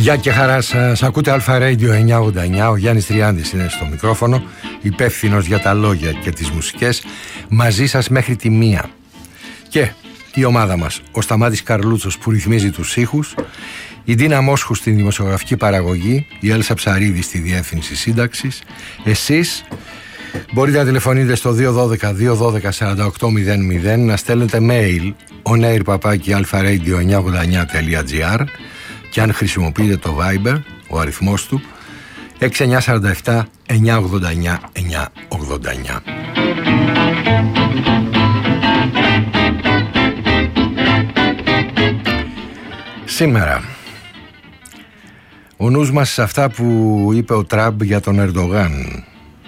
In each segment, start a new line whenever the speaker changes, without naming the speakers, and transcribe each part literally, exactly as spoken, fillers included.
Γεια και χαρά σας, ακούτε Αλφα Radio εννιακόσια ογδόντα εννιά. Ο Γιάννης Τριάντης είναι στο μικρόφωνο, υπεύθυνος για τα λόγια και τις μουσικές, μαζί σας μέχρι τη μία. Και η ομάδα μας, ο Σταμάτης Καρλούτσος που ρυθμίζει τους ήχους, η Ντίνα Μόσχου στην δημοσιογραφική παραγωγή, η Έλσα Ψαρίδη στη διεύθυνση σύνταξης. Εσείς μπορείτε να τηλεφωνείτε στο δύο ένα δύο δύο ένα δύο σαράντα οκτώ μηδέν μηδέν, να στέλνετε mail on air παπάκι alfaradio εννιακόσια ογδόντα εννιά τελεία gr, και αν χρησιμοποιείτε το Viber, ο αριθμός του έξι εννιά τέσσερα επτά εννιακόσια ογδόντα εννιά εννιακόσια ογδόντα εννιά. Σήμερα ο νους μας σε αυτά που είπε ο Τραμπ για τον Ερντογάν.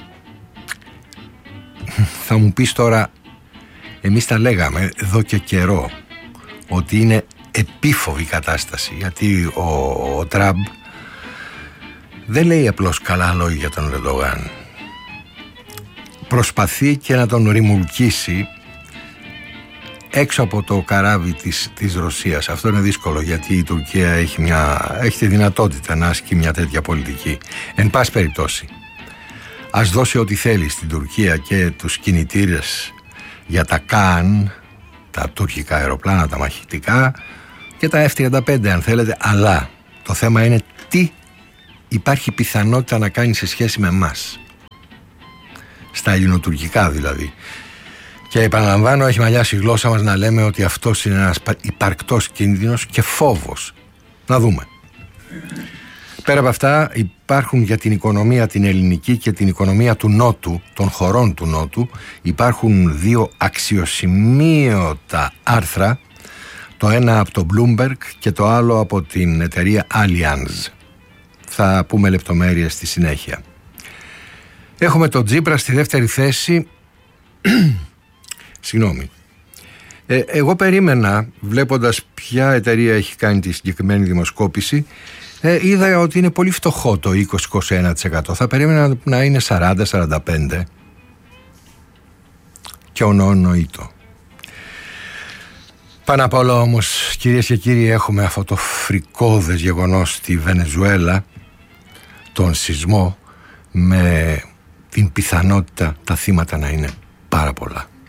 Θα μου πεις τώρα, εμείς τα λέγαμε εδώ και καιρό ότι είναι επίφοβη κατάσταση, γιατί ο, ο Τραμπ δεν λέει απλώς καλά λόγια για τον Ερντογάν. Προσπαθεί και να τον ρημουλκίσει έξω από το καράβι της, της Ρωσίας. Αυτό είναι δύσκολο, γιατί η Τουρκία έχει, μια, έχει τη δυνατότητα να ασκεί μια τέτοια πολιτική. Εν πάση περιπτώσει, ας δώσει ό,τι θέλει στην Τουρκία και τους κινητήρες για τα ΚΑΝ, τα τουρκικά αεροπλάνα, τα μαχητικά, και τα εφ τριάντα πέντε αν θέλετε, αλλά το θέμα είναι τι υπάρχει πιθανότητα να κάνει σε σχέση με εμάς, στα ελληνοτουρκικά δηλαδή. Και επαναλαμβάνω, έχει μαλλιάσει η γλώσσα μας να λέμε ότι αυτός είναι ένας υπαρκτός κίνδυνος και φόβος. Να δούμε. Πέρα από αυτά, υπάρχουν για την οικονομία την ελληνική και την οικονομία του Νότου, των χωρών του Νότου, υπάρχουν δύο αξιοσημείωτα άρθρα, το ένα από το Bloomberg και το άλλο από την εταιρεία Allianz. Θα πούμε λεπτομέρειες στη συνέχεια. Έχουμε τον Τσίπρα στη δεύτερη θέση. Συγγνώμη. Ε, εγώ περίμενα, βλέποντας ποια εταιρεία έχει κάνει τη συγκεκριμένη δημοσκόπηση, ε, είδα ότι είναι πολύ φτωχό το είκοσι με είκοσι ένα τοις εκατό. Θα περίμενα να είναι σαράντα με σαράντα πέντε τοις εκατό. Και ονονοήτο. Πάνω απ' όλα όμως, κυρίες και κύριοι, έχουμε αυτό το φρικώδες γεγονός στη Βενεζουέλα, τον σεισμό, με την πιθανότητα τα θύματα να είναι πάρα πολλά.